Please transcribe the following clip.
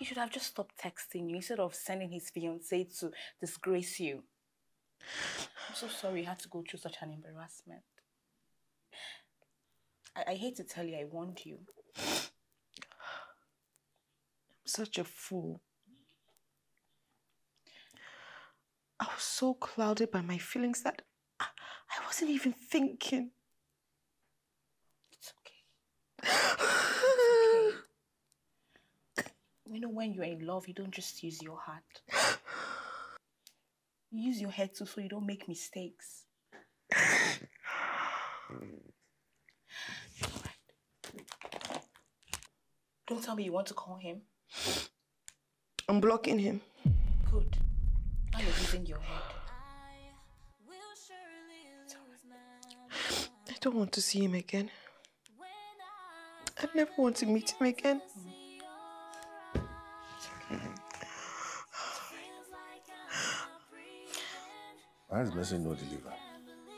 He should have just stopped texting you instead of sending his fiancée to disgrace you. I'm so sorry you had to go through such an embarrassment. I hate to tell you, I warned you. I'm such a fool. I was so clouded by my feelings that I wasn't even thinking. It's okay. It's okay. You know, when you're in love, you don't just use your heart. You use your head too so you don't make mistakes. Don't tell me you want to call him. I'm blocking him. Good. Now you're using your head. I don't want to see him again. I never want to meet him again. Why is message no deliver?